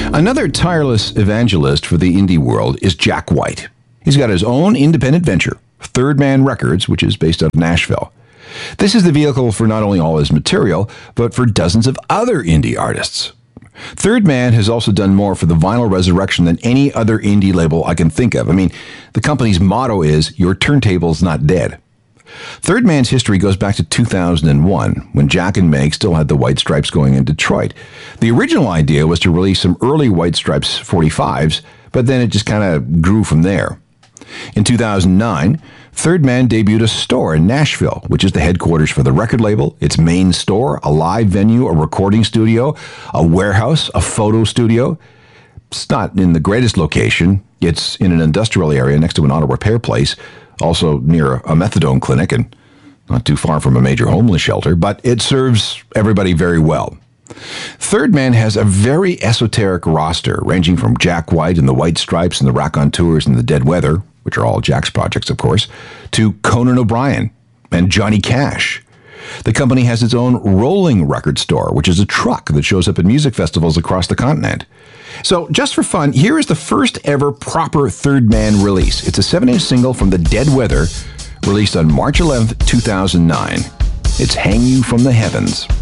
Another tireless evangelist for the indie world is Jack White. He's got his own independent venture, Third Man Records, which is based out of Nashville. This is the vehicle for not only all his material, but for dozens of other indie artists. Third Man has also done more for the vinyl resurrection than any other indie label I can think of. I mean, the company's motto is, "Your turntable's not dead." Third Man's history goes back to 2001, when Jack and Meg still had the White Stripes going in Detroit. The original idea was to release some early White Stripes 45s, but then it just kind of grew from there. In 2009, Third Man debuted a store in Nashville, which is the headquarters for the record label, its main store, a live venue, a recording studio, a warehouse, a photo studio. It's not in the greatest location. It's in an industrial area next to an auto repair place, also near a methadone clinic and not too far from a major homeless shelter, but it serves everybody very well. Third Man has a very esoteric roster, ranging from Jack White and the White Stripes and the Raconteurs and the Dead Weather, which are all Jack's projects, of course, to Conan O'Brien and Johnny Cash. The company has its own rolling record store, which is a truck that shows up at music festivals across the continent. So, just for fun, here is the first ever proper Third Man release. It's a 7-inch single from the Dead Weather, released on March 11th, 2009. It's Hang You from the Heavens.